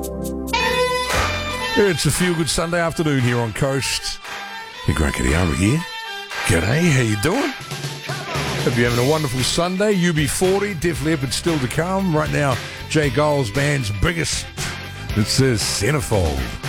It's a feel-good Sunday afternoon here on Coast. Hey, Grant Kadiara here. G'day, how you doing? Hope you're having a wonderful Sunday. UB40, Def Leppard still to come. Right now, Jay Giles Band's biggest. It says Centerfold.